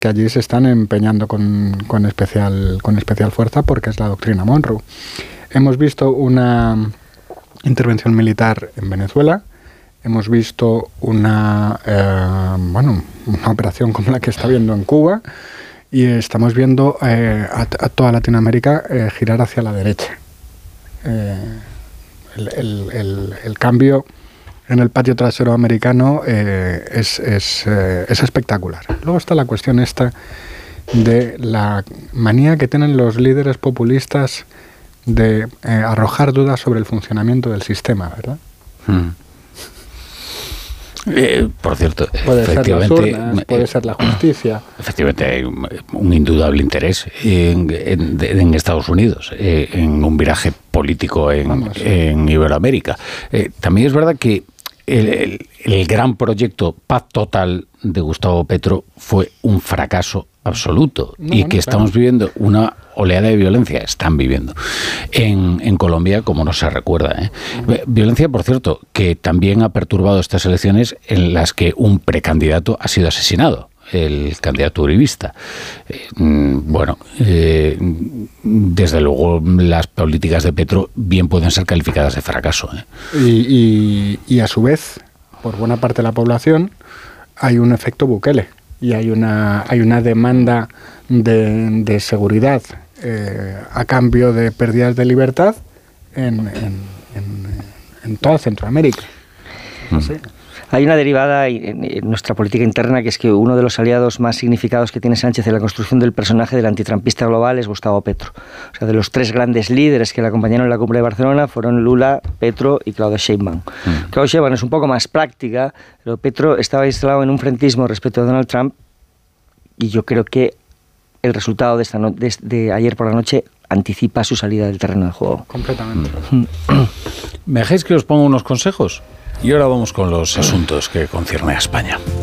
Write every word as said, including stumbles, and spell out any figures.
que allí se están empeñando con, con, especial, con especial fuerza porque es la doctrina Monroe. Hemos visto una intervención militar en Venezuela, hemos visto una, eh, bueno, una operación como la que está viendo en Cuba, y estamos viendo eh, a, a toda Latinoamérica eh, girar hacia la derecha. Eh, el, el, el, el cambio en el patio trasero americano eh, es, es, eh, es espectacular. Luego está la cuestión esta de la manía que tienen los líderes populistas de eh, arrojar dudas sobre el funcionamiento del sistema, ¿verdad? Hmm. Eh, por cierto, puede efectivamente, ser las urnas, puede eh, ser la justicia. Efectivamente, hay un, un indudable interés en, en, en Estados Unidos, eh, en un viraje político en, en Iberoamérica. Eh, también es verdad que el, el, el gran proyecto Paz Total de Gustavo Petro fue un fracaso absoluto, no, y que no, estamos claro. viviendo una oleada de violencia, están viviendo en, en Colombia como no se recuerda, ¿eh? Uh-huh. Violencia, por cierto, que también ha perturbado estas elecciones en las que un precandidato ha sido asesinado, el candidato uribista. Eh, bueno, eh, desde luego las políticas de Petro bien pueden ser calificadas de fracaso, ¿eh? Y, y, y a su vez, por buena parte de la población, hay un efecto Bukele. Y hay una hay una demanda de, de seguridad eh, a cambio de pérdidas de libertad en, en, en, en toda Centroamérica. Mm. Sí. Hay una derivada en, en nuestra política interna, que es que uno de los aliados más significados que tiene Sánchez en la construcción del personaje del antitrampista global es Gustavo Petro. O sea, de los tres grandes líderes que le acompañaron en la cumbre de Barcelona fueron Lula, Petro y Claudia Sheinbaum. Mm. Claudia Sheinbaum es un poco más práctica, pero Petro estaba instalado en un frentismo respecto a Donald Trump, y yo creo que el resultado de, esta no, de, de ayer por la noche anticipa su salida del terreno de juego. Completamente. Mm. ¿Me dejáis que os ponga unos consejos? Y ahora vamos con los asuntos que conciernen a España.